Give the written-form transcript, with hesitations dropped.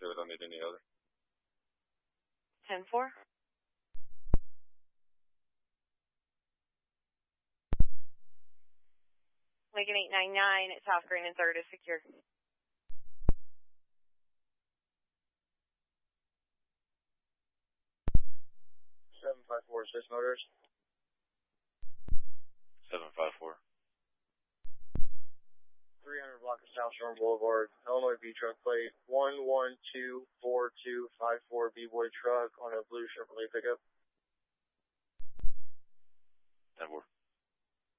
sure. I don't need any other. 10-4. Lincoln 899 at South Green and 3rd is secure. 754, 6 motors. 754. 300 block of South Shore Boulevard, Illinois B truck plate 1124254 B-boy truck on a blue Chevrolet pickup. 10-4.